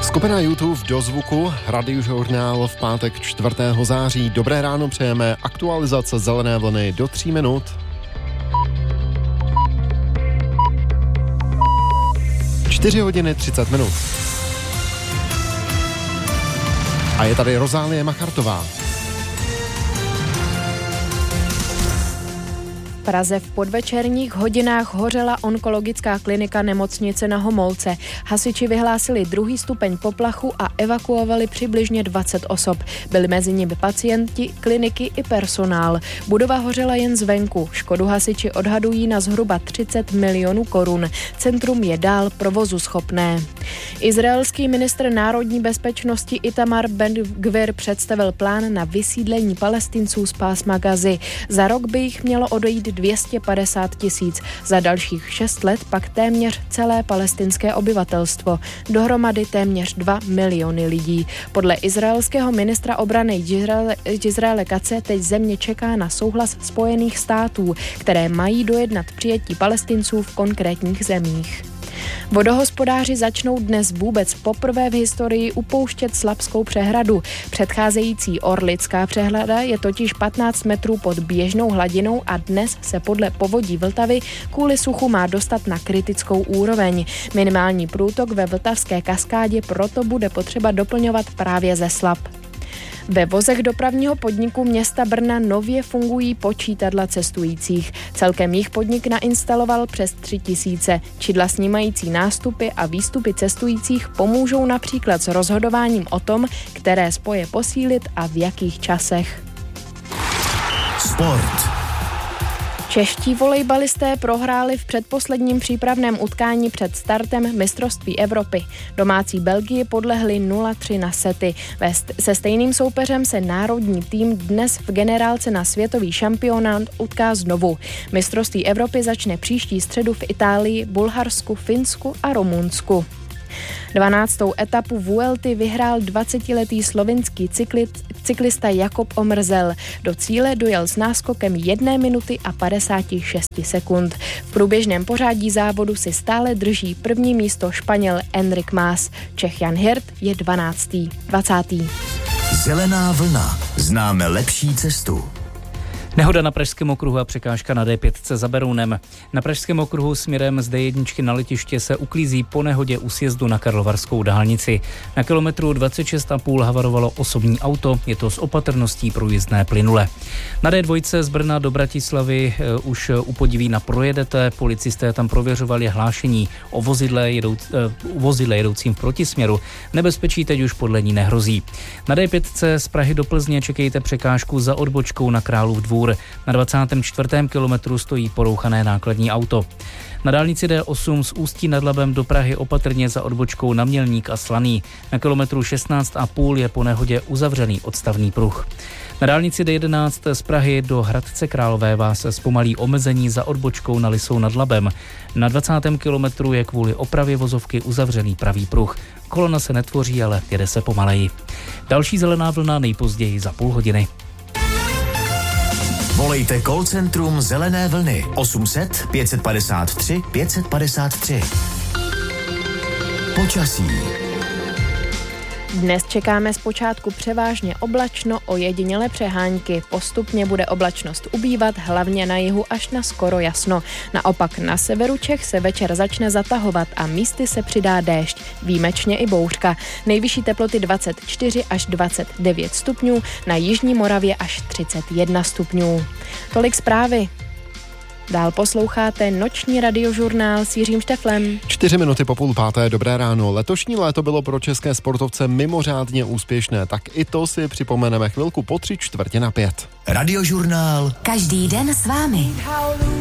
Skupina YouTube do zvuku, Radiožurnál v pátek 4. září. Dobré ráno přejeme, aktualizace zelené vlny do 3 minut. Čtyři hodiny 30 minut. A je tady Rozálie Machartová. V Praze v podvečerních hodinách hořela onkologická klinika Nemocnice Na Homolce. Hasiči vyhlásili 2. stupeň poplachu a evakuovali přibližně 20 osob. Byli mezi nimi pacienti, kliniky i personál. Budova hořela jen zvenku. Škodu hasiči odhadují na zhruba 30 milionů korun. Centrum je dál provozu schopné. Izraelský ministr národní bezpečnosti Itamar Ben-Gvir představil plán na vysídlení Palestinců z pásma Gazy. Za rok by jich mělo odejít 250 000. Za dalších 6 let pak téměř celé palestinské obyvatelstvo. Dohromady téměř 2 miliony lidí. Podle izraelského ministra obrany Izraele Katze teď země čeká na souhlas Spojených států, které mají dojednat přijetí Palestinců v konkrétních zemích. Vodohospodáři začnou dnes vůbec poprvé v historii upouštět Slapskou přehradu. Předcházející Orlická přehrada je totiž 15 metrů pod běžnou hladinou a dnes se podle povodí Vltavy kvůli suchu má dostat na kritickou úroveň. Minimální průtok ve Vltavské kaskádě proto bude potřeba doplňovat právě ze Slap. Ve vozech dopravního podniku města Brna nově fungují počítadla cestujících. Celkem jich podnik nainstaloval přes 3 000. Čidla snímající nástupy a výstupy cestujících pomůžou například s rozhodováním o tom, které spoje posílit a v jakých časech. Sport. Čeští volejbalisté prohráli v předposledním přípravném utkání před startem mistrovství Evropy. Domácí Belgii podlehli 0-3 na sety. Se stejným soupeřem se národní tým dnes v generálce na světový šampionát utká znovu. Mistrovství Evropy začne příští středu v Itálii, Bulharsku, Finsku a Rumunsku. 12. etapu Vuelty vyhrál 20letý slovinský cyklista Jakub Omrzel. Do cíle dojel s náskokem 1 minuty a 56 sekund. V průběžném pořádí závodu si stále drží první místo Španěl Enric Mas. Čech Jan Hirt je 20. Zelená vlna. Známe lepší cestu. Nehoda na Pražském okruhu a překážka na D5 za Berounem. Na Pražském okruhu směrem z D1 na letiště se uklízí po nehodě u sjezdu na Karlovarskou dálnici. Na kilometru 26,5 havarovalo osobní auto, je to s opatrností průjezdné plynule. Na D2 z Brna do Bratislavy už u Podivína projedete, policisté tam prověřovali hlášení o vozidle jedoucím v protisměru. Nebezpečí teď už podle ní nehrozí. Na D5 z Prahy do Plzně čekejte překážku za odbočkou na Králův Dvůr. Na 24. kilometru stojí porouchané nákladní auto. Na dálnici D8 z Ústí nad Labem do Prahy opatrně za odbočkou na Mělník a Slaný. Na kilometru 16,5 je po nehodě uzavřený odstavný pruh. Na dálnici D11 z Prahy do Hradce Králové vás zpomalí omezení za odbočkou na Lisou nad Labem. Na 20. kilometru je kvůli opravě vozovky uzavřený pravý pruh. Kolona se netvoří, ale jede se pomaleji. Další zelená vlna nejpozději za půl hodiny. Volejte call centrum Zelené vlny 800 553 553. Počasí. Dnes čekáme zpočátku převážně oblačno, ojedinělé přehánky. Postupně bude oblačnost ubývat, hlavně na jihu až na skoro jasno. Naopak na severu Čech se večer začne zatahovat a místy se přidá déšť, výjimečně i bouřka. Nejvyšší teploty 24 až 29 stupňů, na jižní Moravě až 31 stupňů. Tolik zprávy. Dál posloucháte noční radiožurnál s Jiřím Šteflem. 4 minuty po 4:30, dobré ráno. Letošní léto bylo pro české sportovce mimořádně úspěšné, tak i to si připomeneme chvilku po 3:45. Radiožurnál. Každý den s vámi.